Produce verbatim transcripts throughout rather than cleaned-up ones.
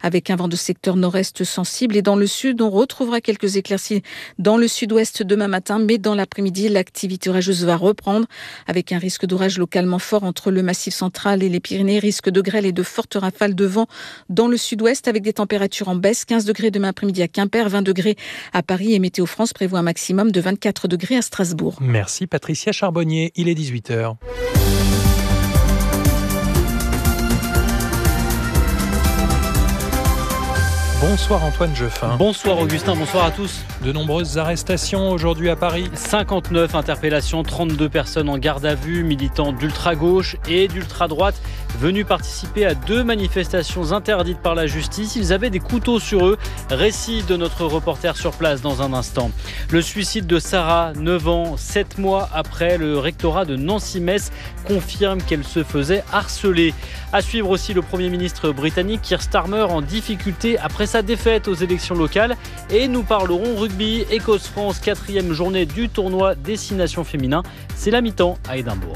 avec un vent de secteur nord-est sensible. Et dans le sud, on retrouvera quelques éclaircies dans le sud-ouest demain matin, mais dans l'après-midi, l'activité orageuse va reprendre avec un risque d'orage localement fort entre le Massif central et les Pyrénées, risque de grêle et de fortes rafales de vent dans le sud-ouest avec des températures en baisse, quinze degrés demain après-midi à Quimper, vingt degrés à Paris et Météo France prévoit un maximum de vingt-quatre degrés à Strasbourg. Merci Patricia Charbonnier, il est dix-huit heures. Bonsoir Antoine Jeffin. Bonsoir Augustin, bonsoir à tous. De nombreuses arrestations aujourd'hui à Paris. cinquante-neuf interpellations, trente-deux personnes en garde à vue, militants d'ultra-gauche et d'ultra-droite venus participer à deux manifestations interdites par la justice. Ils avaient des couteaux sur eux. Récit de notre reporter sur place dans un instant. Le suicide de Sarah, neuf ans, sept mois après, le rectorat de Nancy-Metz confirme qu'elle se faisait harceler. À suivre aussi le Premier ministre britannique Keir Starmer en difficulté après sa défaite aux élections locales. Et nous parlerons rugby. Écosse-France, quatrième journée du tournoi Destination Féminin. C'est la mi-temps à Édimbourg.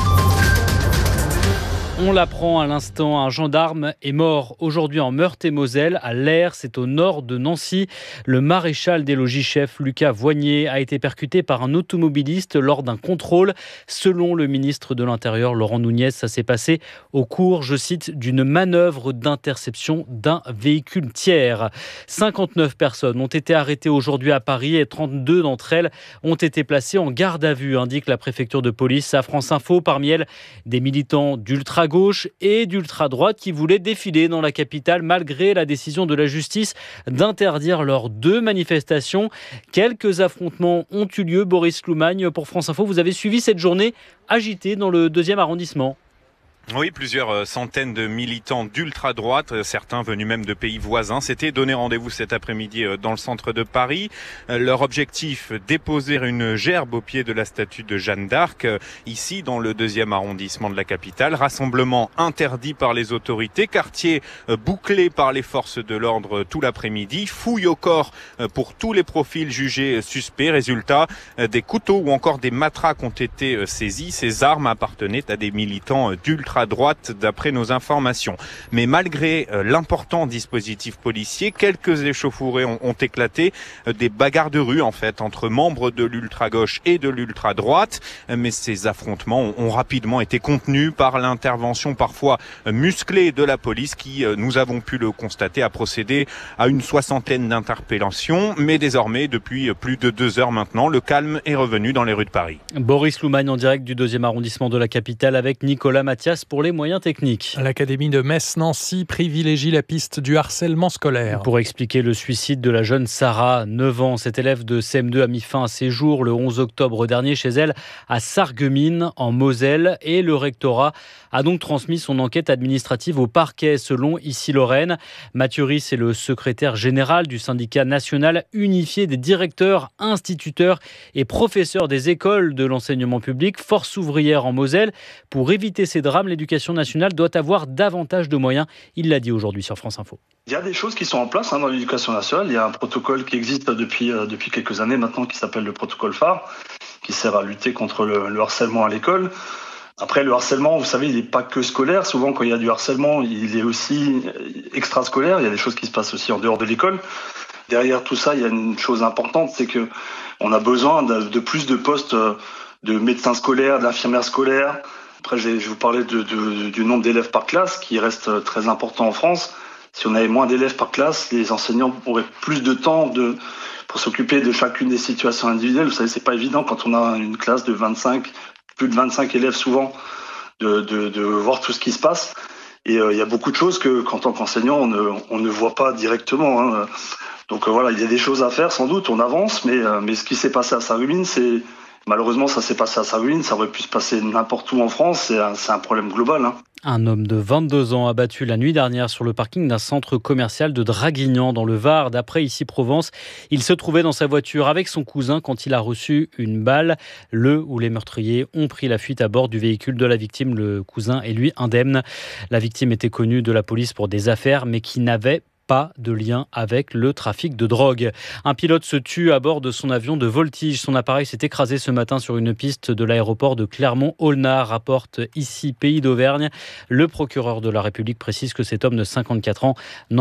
On l'apprend à l'instant, un gendarme est mort aujourd'hui en Meurthe-et-Moselle, à Leyre, c'est au nord de Nancy. Le maréchal des logis-chefs, Lucas Voignier, a été percuté par un automobiliste lors d'un contrôle. Selon le ministre de l'Intérieur, Laurent Nunez, ça s'est passé au cours, je cite, d'une manœuvre d'interception d'un véhicule tiers. cinquante-neuf personnes ont été arrêtées aujourd'hui à Paris et trente-deux d'entre elles ont été placées en garde à vue, indique la préfecture de police à France Info. Parmi elles, des militants d'ultra gauche et d'ultra-droite qui voulaient défiler dans la capitale malgré la décision de la justice d'interdire leurs deux manifestations. Quelques affrontements ont eu lieu. Boris Loumagne, pour France Info, vous avez suivi cette journée agitée dans le deuxième arrondissement. Oui, plusieurs centaines de militants d'ultra-droite, certains venus même de pays voisins, s'étaient donné rendez-vous cet après-midi dans le centre de Paris. Leur objectif, déposer une gerbe au pied de la statue de Jeanne d'Arc, ici dans le deuxième arrondissement de la capitale. Rassemblement interdit par les autorités, quartier bouclé par les forces de l'ordre tout l'après-midi, fouille au corps pour tous les profils jugés suspects. Résultat, des couteaux ou encore des matraques ont été saisis. Ces armes appartenaient à des militants d'ultra à droite d'après nos informations. Mais malgré euh, l'important dispositif policier, quelques échauffourées ont, ont éclaté, euh, des bagarres de rue en fait entre membres de l'ultra-gauche et de l'ultra-droite. Euh, mais ces affrontements ont, ont rapidement été contenus par l'intervention parfois euh, musclée de la police qui, euh, nous avons pu le constater, a procédé à une soixantaine d'interpellations. Mais désormais, depuis euh, plus de deux heures maintenant, le calme est revenu dans les rues de Paris. Boris Loumagne en direct du deuxième arrondissement de la capitale avec Nicolas Mathias pour les moyens techniques. L'Académie de Metz-Nancy privilégie la piste du harcèlement scolaire. Pour expliquer le suicide de la jeune Sarah, neuf ans, cette élève de C M deux a mis fin à ses jours le onze octobre dernier chez elle à Sarreguemines en Moselle et le rectorat a donc transmis son enquête administrative au parquet selon Issy-Lorraine. Mathieu Risse est le secrétaire général du syndicat national unifié des directeurs, instituteurs et professeurs des écoles de l'enseignement public, force ouvrière en Moselle. Pour éviter ces drames, l'éducation nationale doit avoir davantage de moyens. Il l'a dit aujourd'hui sur France Info. Il y a des choses qui sont en place hein, dans l'éducation nationale. Il y a un protocole qui existe depuis, euh, depuis quelques années maintenant qui s'appelle le protocole phare, qui sert à lutter contre le, le harcèlement à l'école. Après, le harcèlement, vous savez, il n'est pas que scolaire. Souvent, quand il y a du harcèlement, il est aussi extrascolaire. Il y a des choses qui se passent aussi en dehors de l'école. Derrière tout ça, il y a une chose importante, c'est que on a besoin de, de plus de postes de médecins scolaires, d'infirmières scolaires. Après, je vais vous parler de, de, du nombre d'élèves par classe qui reste très important en France. Si on avait moins d'élèves par classe, les enseignants auraient plus de temps de, pour s'occuper de chacune des situations individuelles. Vous savez, c'est pas évident quand on a une classe de vingt-cinq, plus de vingt-cinq élèves souvent, de, de, de voir tout ce qui se passe. Et euh, il y a beaucoup de choses que, qu'en tant qu'enseignant, on ne, on ne voit pas directement. Hein. Donc euh, voilà, il y a des choses à faire, sans doute, on avance, mais, euh, mais ce qui s'est passé à Sarreguemines, c'est malheureusement, ça s'est passé à Sarreguemines, ça aurait pu se passer n'importe où en France, c'est un, c'est un problème global. Hein. Un homme de vingt-deux ans abattu la nuit dernière sur le parking d'un centre commercial de Draguignan dans le Var. D'après Issy-Provence, il se trouvait dans sa voiture avec son cousin quand il a reçu une balle. Le ou les meurtriers ont pris la fuite à bord du véhicule de la victime. Le cousin est lui indemne. La victime était connue de la police pour des affaires mais qui n'avait pas de lien avec le trafic de drogue. Un pilote se tue à bord de son avion de voltige. Son appareil s'est écrasé ce matin sur une piste de l'aéroport de Clermont-Aulnard, rapporte ici Pays d'Auvergne. Le procureur de la République précise que cet homme de cinquante-quatre ans